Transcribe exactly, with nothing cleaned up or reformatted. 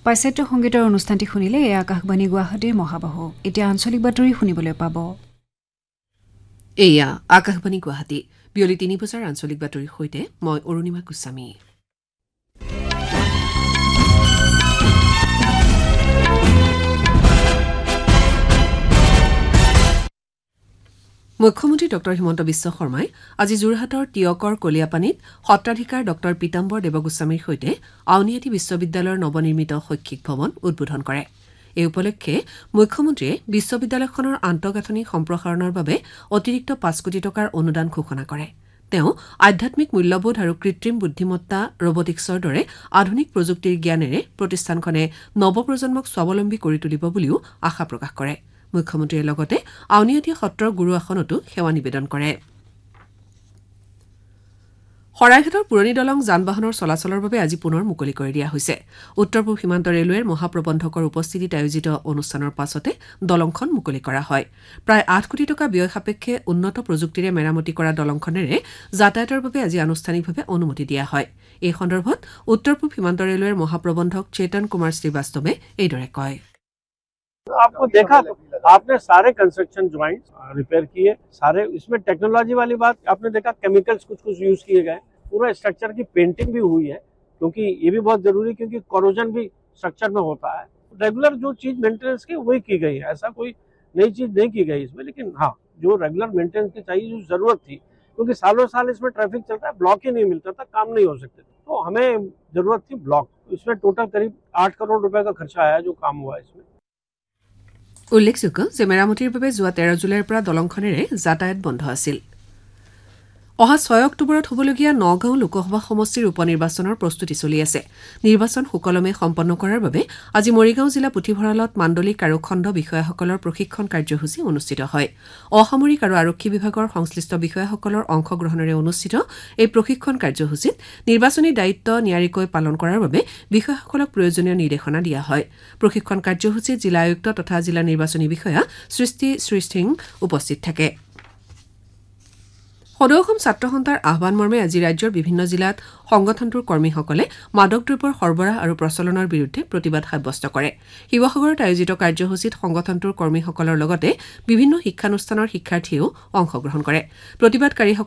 পাশ্চাত্য সংগীতৰ অনুষ্ঠানটি শুনিলে এই আকাশবাণী গুৱাহাটীৰ মহাবাহু এতিয়া আঞ্চলিক বাতৰি শুনিবলৈ পাব এয়া আকাশবাণী গুৱাহাটী বিয়লি তিনি বজাৰ আঞ্চলিক বাতৰিৰ সৈতে মই অৰুণিমা গোস্বামী মুখ্যমন্ত্ৰী ডক্টৰ হিমন্ত বিশ্ব শৰ্মাই আজি যোৰহাটৰ টিয়কৰ কলিয়াপানীত সত্ৰাধিকাৰ ডক্টৰ পীতাম্বৰ দেৱগোস্বামীৰ সৈতে আউনীআটী বিশ্ববিদ্যালয়ৰ নৱনিৰ্মিত শৈক্ষিক ভৱন উদ্বোধন কৰে এই উপলক্ষে মুখ্যমন্ত্ৰীয়ে বিশ্ববিদ্যালয়খনৰ আন্তঃগাঁথনি সম্প্ৰসাৰণৰ বাবে অতিৰিক্ত পাঁচ কোটি টকাৰ অনুদান ঘোষণা কৰে তেওঁ আধ্যাত্মিক মূল্যবোধ আৰু কৃত্ৰিম বুদ্ধিমত্তা ৰবটিক্সৰ দৰে আধুনিক প্ৰযুক্তিৰ জ্ঞানেৰে প্ৰতিষ্ঠানখনে নৱপ্ৰজন্মক স্বাৱলম্বী কৰি তুলিব বুলিও আশা প্ৰকাশ কৰে মুখ্যমন্ত্ৰীয়ে লগতে আউনীআটী সত্ৰৰ গুৰু আসনতো সেৱা নিবেদন কৰে শৰাইঘাটৰ পুৰণি দলং যান বাহনৰ চলাচলৰ বাবে আজি পুনৰ মুকলি কৰি দিয়া হৈছে উত্তৰ পূব সীমান্ত ৰেলৱেৰ মহাপ্ৰবন্ধকৰ উপস্থিতিত আয়োজিত অনুষ্ঠানৰ পাছতে দলংখন মুকলি কৰা হয় প্ৰায় আঠ কোটি টকা ব্যয় সাপেক্ষে উন্নত প্ৰযুক্তিৰে মেৰামতি কৰা দলংখনেৰে যাতায়াতৰ বাবে আজি আনুষ্ঠানিকভাৱে অনুমতি দিয়া হয় এই সন্দৰ্ভত উত্তৰ পূব সীমান্ত ৰেলৱেৰ মহাপ্ৰবন্ধক চেতন কুমাৰ শ্ৰীবাস্তৱে এইদৰে কয় आपको देखा आपने सारे कंस्ट्रक्शन ज्वाइंट्स रिपेयर किए सारे इसमें टेक्नोलॉजी वाली बात आपने देखा केमिकल्स कुछ कुछ यूज किए गए पूरा स्ट्रक्चर की पेंटिंग भी हुई है क्योंकि ये भी बहुत जरूरी क्योंकि कोरोजन भी स्ट्रक्चर में होता है रेगुलर जो चीज मेंटेनेंस की वही की गई है ऐसा कोई नई चीज नहीं की गई इसमें लेकिन हाँ जो रेगुलर मेंटेनेंस की चाहिए जो जरूरत थी क्योंकि सालों साल इसमें ट्रैफिक चलता है ब्लॉक ही नहीं मिलता था काम नहीं हो सकते तो हमें जरूरत थी ब्लॉक इसमें टोटल करीब आठ करोड़ रुपए का खर्चा आया जो काम हुआ इसमें উল্লেখযোগ্য যে মেৰামতিৰ বাবে যোৱা তেৰ জুলাইৰ পৰা দলংখনেৰে যাতায়াত বন্ধ আছিল অহা ছয় অক্টোবৰত হ'বলগীয়া নগাঁও লোকসভা সমষ্টিৰ উপ নিৰ্বাচনৰ প্ৰস্তুতি চলি আছে নিৰ্বাচন সুকলমে সম্পন্ন কৰাৰ বাবে আজি মৰিগাঁও জিলা পুথিভঁৰালত মাণ্ডলিক আৰু খণ্ড বিষয়াসকলৰ প্ৰশিক্ষণ কাৰ্যসূচী অনুষ্ঠিত হয় অসামৰিক আৰু আৰক্ষী বিভাগৰ সংশ্লিষ্ট বিষয়াসকলৰ অংশগ্ৰহণেৰে অনুষ্ঠিত এই প্ৰশিক্ষণ কাৰ্যসূচীত নিৰ্বাচনী দায়িত্ব নিয়াৰিকৈ পালন কৰাৰ বাবে বিষয়াসকলক প্ৰয়োজনীয় নিৰ্দেশনা দিয়া হয় প্ৰশিক্ষণ কাৰ্যসূচীত জিলা আয়ুক্ত তথা জিলা নিৰ্বাচনী বিষয়া সৃষ্টি শ্ৰীসিং উপস্থিত থাকে সদৌ অসম ছাত্ৰ সন্থাৰ আহ্বান মৰ্মে আজি ৰাজ্যৰ বিভিন্ন জিলাত সংগঠনটোৰ কৰ্মীসকলে মাদক দ্ৰব্যৰ সৰবৰাহ আৰু প্ৰচলনৰ বিৰুদ্ধে প্ৰতিবাদ সাব্যস্ত কৰে শিৱসাগৰত আয়োজিত কাৰ্যসূচীত সংগঠনটোৰ কৰ্মীসকলৰ লগতে বিভিন্ন শিক্ষানুষ্ঠানৰ শিক্ষাৰ্থীয়েও অংশগ্ৰহণ কৰে প্ৰতিবাদকাৰী